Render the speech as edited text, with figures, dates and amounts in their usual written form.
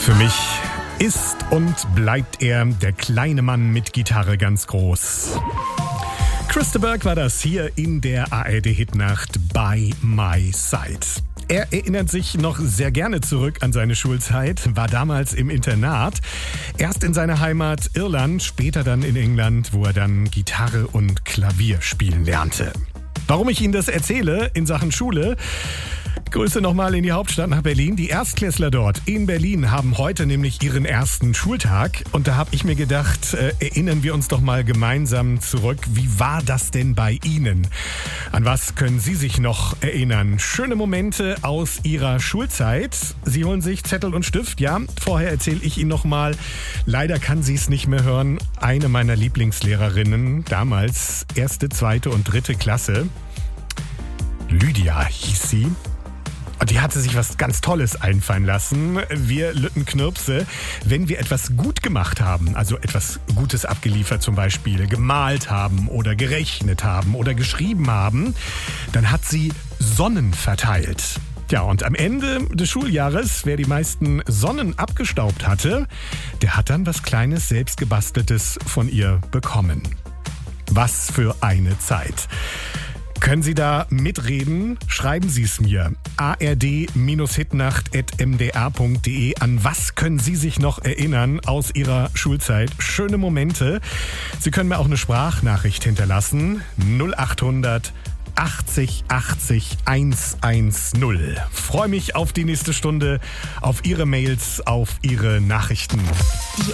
Für mich ist und bleibt er der kleine Mann mit Gitarre ganz groß. Chris de Burgh war das hier in der ARD-Hitnacht By My Side. Er erinnert sich noch sehr gerne zurück an seine Schulzeit, war damals im Internat, erst in seiner Heimat Irland, später dann in England, wo er dann Gitarre und Klavier spielen lernte. Warum ich Ihnen das erzähle in Sachen Schule? Grüße nochmal in die Hauptstadt nach Berlin. Die Erstklässler dort in Berlin haben heute nämlich ihren ersten Schultag. Und da habe ich mir gedacht, erinnern wir uns doch mal gemeinsam zurück. Wie war das denn bei Ihnen? An was können Sie sich noch erinnern? Schöne Momente aus Ihrer Schulzeit. Sie holen sich Zettel und Stift. Ja, vorher erzähle ich Ihnen nochmal. Leider kann sie es nicht mehr hören. Eine meiner Lieblingslehrerinnen, damals 1., 2. und 3. Klasse. Lydia hieß sie. Und die hatte sich was ganz Tolles einfallen lassen. Wir Lüttenknirpse, wenn wir etwas gut gemacht haben, also etwas Gutes abgeliefert zum Beispiel, gemalt haben oder gerechnet haben oder geschrieben haben, dann hat sie Sonnen verteilt. Ja, und am Ende des Schuljahres, wer die meisten Sonnen abgestaubt hatte, der hat dann was Kleines, selbstgebasteltes von ihr bekommen. Was für eine Zeit. Können Sie da mitreden? Schreiben Sie es mir. ard-hitnacht@mdr.de. An was können Sie sich noch erinnern aus Ihrer Schulzeit? Schöne Momente. Sie können mir auch eine Sprachnachricht hinterlassen. 0800 80 80 110. Freue mich auf die nächste Stunde, auf Ihre Mails, auf Ihre Nachrichten.